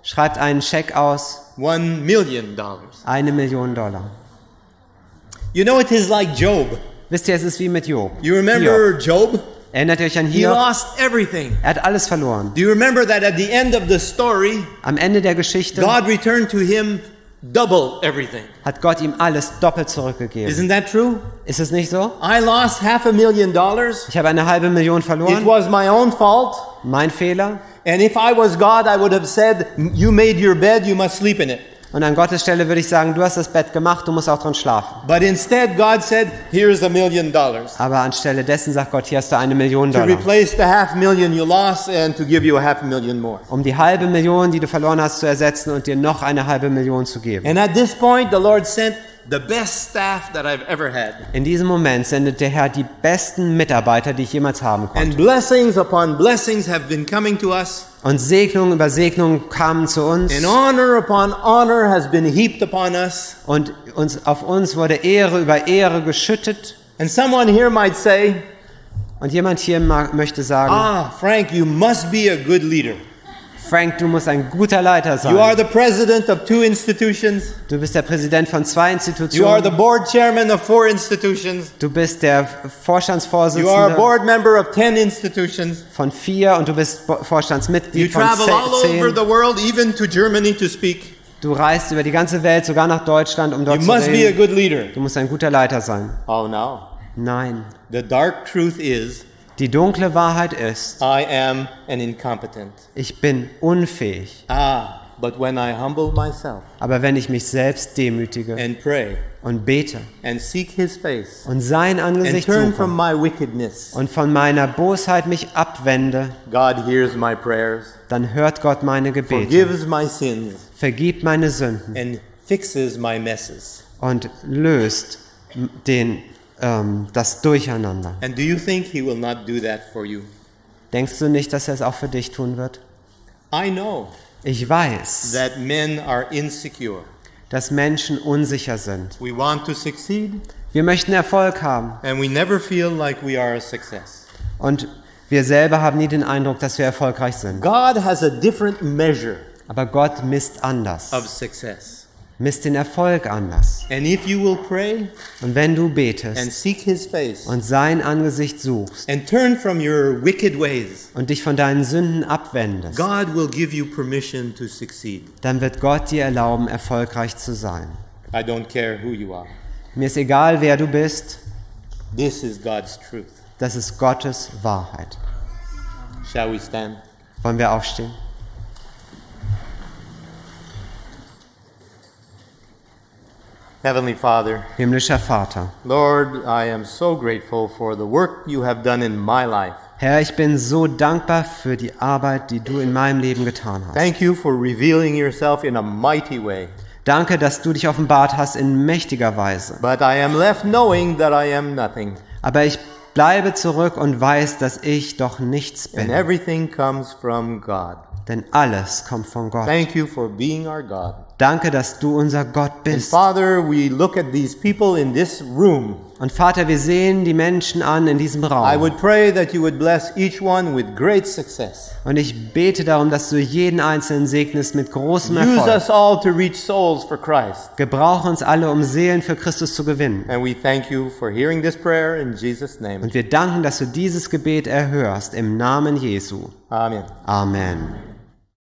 schreibt einen Scheck aus, $1 million. $1 Million. You know, it is like Job. Wisst ihr, es ist wie mit Job. You remember Job? Erinnert ihr euch an He Hiob? lost everything. Er hat alles verloren. Do you remember that at the end of the story, Am Ende der Geschichte God returned to him double everything? hat Gott ihm alles doppelt zurückgegeben. Isn't that true? Ist es nicht so? I lost $500,000. Ich habe eine $500,000 It verloren. was my own fault. Mein Fehler. And if I was God, I would have said, you made your bed, you must sleep in it. Und an Gottes Stelle würde ich sagen, du hast das Bett gemacht, du musst auch drin schlafen. But instead, God said, here's $1 million. Aber anstelle dessen sagt Gott, hier hast du $1 Million. To replace the $500,000 you lost and to give you $500,000 more. Um die $500,000, die du verloren hast, zu ersetzen und dir noch eine $500,000 zu geben. And at this point, the Lord sent the best staff that I've ever had. In diesem Moment sendet der Herr die besten Mitarbeiter, die ich jemals haben konnte. And blessings upon blessings have been coming to us. Und Segnung über Segnung kamen zu uns. And honor upon honor has been heaped upon us. Und auf uns wurde Ehre über Ehre geschüttet. And someone here might say, Und jemand hier möchte sagen, Frank, you must be a good leader. Frank, du musst ein guter Leiter You are sein. the president of 2 institutions. Du bist der Präsident von 2 You are the Institutionen. board chairman of 4 institutions. Du bist der You are a Vorstandsvorsitzende board member of 10 institutions. von 4 und du bist You Vorstandsmitglied von travel all over 10. the world, even to Germany to speak. Du reist über die ganze Welt, sogar nach Deutschland, um You dort zu must be a reden. good leader. Du musst ein guter Leiter sein. Oh no. Nein. The dark truth is, Die dunkle Wahrheit ist, I am an incompetent. ich bin unfähig. But when I humble myself Aber wenn ich mich selbst demütige and pray und bete and seek his face und sein and Angesicht turn from suche my wickedness, und von meiner Bosheit mich abwende, God hears my prayers, dann hört Gott meine Gebete, forgives my sins, vergibt meine Sünden and fixes my messes. und löst das Durcheinander. And do you think he will not do that for you? Denkst du nicht, dass er es auch für dich tun wird? I know Ich weiß, that men are insecure. dass Menschen unsicher sind. We want to succeed, Wir möchten Erfolg haben and we never feel like we are a success. und wir selber haben nie den Eindruck, dass wir erfolgreich sind. God has a different measure Aber Gott misst anders, of success. misst den Erfolg anders. And if you will pray Und wenn du and betest seek his face und sein Angesicht suchst and turn from your wicked ways, und dich von deinen Sünden abwendest, God will give you permission to succeed. dann wird Gott dir erlauben, erfolgreich zu sein. I don't care who you are. Mir ist egal, wer du bist, This is God's truth. das ist Gottes Wahrheit. Shall we stand? Wollen wir aufstehen? Heavenly Father, Himmlischer Vater, Lord, I am so grateful for the work you have done in my life. Herr, ich bin so dankbar für die Arbeit, die du in meinem Leben getan hast. Thank you for revealing yourself in a mighty way. Danke, dass du dich offenbart hast in mächtiger Weise. But I am left knowing that I am nothing, Aber ich bleibe zurück und weiß, dass ich doch nichts and bin. everything comes from God. Denn alles kommt von Gott. Thank you for being our God. Danke, dass du unser Gott And bist. Father, we look at these people in this room. Und Vater, wir sehen die Menschen an in diesem I Raum. would pray that you would bless each one with great success. Und ich bete darum, dass du jeden Einzelnen segnest mit großem Use Erfolg. us all to reach souls for Christ. Gebrauche uns alle, um Seelen für Christus zu gewinnen. And we thank you for hearing this prayer in Jesus' name. Und wir danken, dass du dieses Gebet erhörst im Namen Jesu. Amen. Amen.